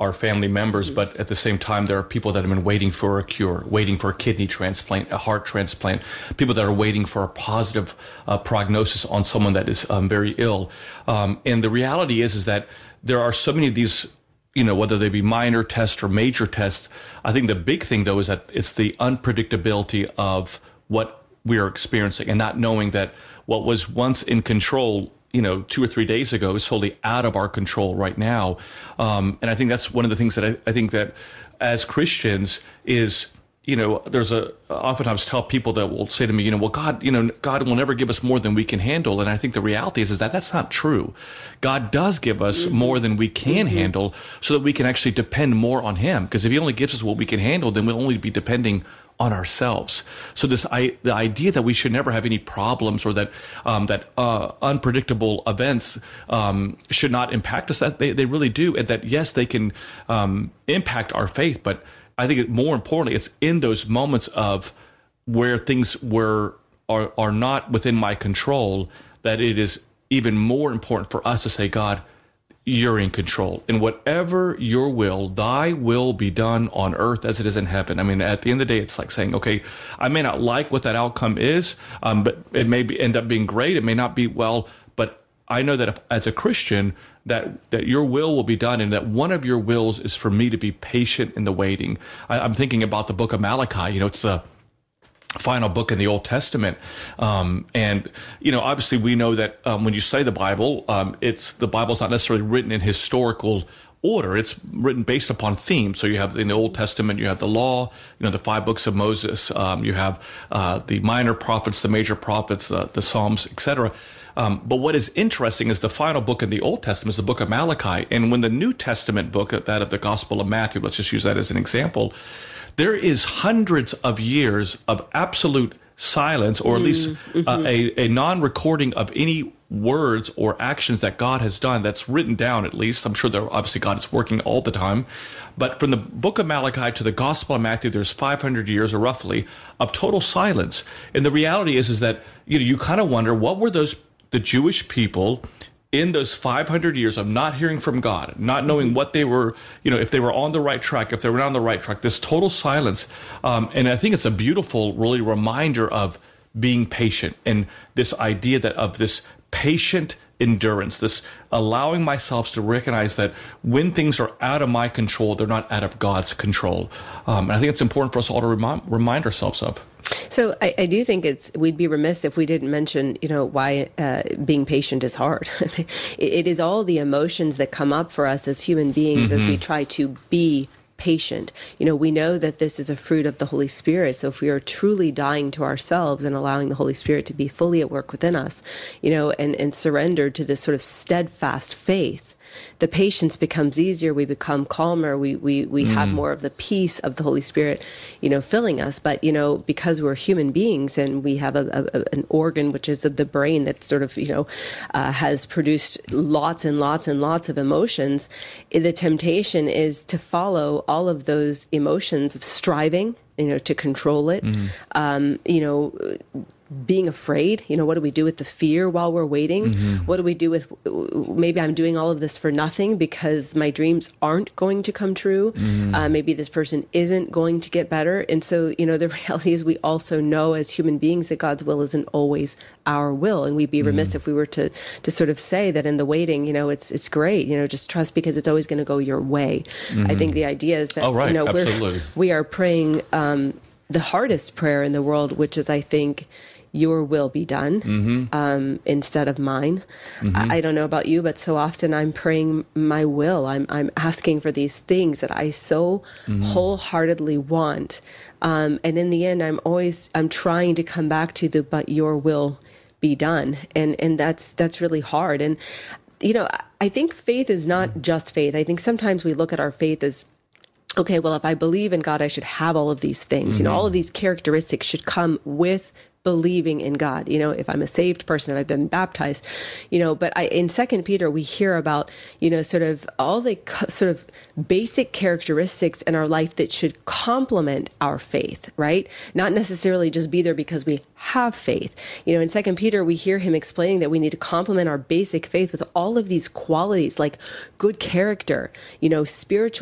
our family members, but at the same time, there are people that have been waiting for a cure, waiting for a kidney transplant, a heart transplant, people that are waiting for a positive prognosis on someone that is very ill. And the reality is that there are so many of these, whether they be minor tests or major tests. I think the big thing, though, is that it's the unpredictability of what we are experiencing and not knowing that what was once in control 2 or 3 days ago is totally out of our control right now. And I think that's one of the things that I think that as Christians is, oftentimes tell people that will say to me, well, God will never give us more than we can handle. And I think the reality is that that's not true. God does give us more than we can handle so that we can actually depend more on him. Because if he only gives us what we can handle, then we'll only be depending on ourselves. So the idea that we should never have any problems or that unpredictable events should not impact us, that they really do, and that yes, they can impact our faith. But I think more importantly, it's in those moments of where things are not within my control that it is even more important for us to say, God, you're in control. And whatever your will, thy will be done on earth as it is in heaven. I mean, at the end of the day, it's like saying, okay, I may not like what that outcome is, but it may end up being great. It may not be well, but I know that as a Christian, that your will be done, and that one of your wills is for me to be patient in the waiting. I'm thinking about the book of Malachi. It's the final book in the Old Testament. And obviously we know that when you study the Bible, the Bible's not necessarily written in historical order. It's written based upon themes. So you have in the Old Testament, you have the law, the 5 books of Moses, you have the minor prophets, the major prophets, the Psalms, etc. But what is interesting is the final book in the Old Testament is the book of Malachi. And when the New Testament book, that of the Gospel of Matthew, let's just use that as an example, there is hundreds of years of absolute silence, or at least a non-recording of any words or actions that God has done that's written down, at least. I'm sure obviously God is working all the time. But from the book of Malachi to the Gospel of Matthew, there's 500 years, or roughly, of total silence. And the reality is that you kind of wonder, what were the Jewish people in those 500 years of not hearing from God, not knowing what they were, if they were on the right track, if they were not on the right track, this total silence. And I think it's a beautiful, really reminder of being patient, and this idea of this patient endurance, this allowing myself to recognize that when things are out of my control, they're not out of God's control. And I think it's important for us all to remind ourselves of. So I do think we'd be remiss if we didn't mention, why being patient is hard. It is all the emotions that come up for us as human beings as we try to be patient. We know that this is a fruit of the Holy Spirit. So if we are truly dying to ourselves and allowing the Holy Spirit to be fully at work within us, and surrendered to this sort of steadfast faith, the patience becomes easier. We become calmer. We have more of the peace of the Holy Spirit, filling us. But, because we're human beings and we have an organ, which is of the brain, that sort of, has produced lots and lots and lots of emotions, the temptation is to follow all of those emotions of striving, to control it, being afraid. What do we do with the fear while we're waiting? What do we do with, maybe I'm doing all of this for nothing because my dreams aren't going to come true. Maybe this person isn't going to get better. And so, the reality is we also know as human beings that God's will isn't always our will. And we'd be remiss if we were to sort of say that in the waiting, it's great, just trust because it's always going to go your way. I think the idea is that, we are praying the hardest prayer in the world, which is, I think, your will be done instead of mine. I don't know about you, but so often I'm praying my will. I'm asking for these things that I so wholeheartedly want. And in the end, I'm trying to come back to but your will be done. And that's really hard. And, I think faith is not just faith. I think sometimes we look at our faith as, okay, well, if I believe in God, I should have all of these things. All of these characteristics should come with believing in God. If I'm a saved person, if I've been baptized, but in 2 Peter, we hear about, sort of all the sort of basic characteristics in our life that should complement our faith, right? Not necessarily just be there because we have faith. In 2 Peter, we hear him explaining that we need to complement our basic faith with all of these qualities like good character, spiritual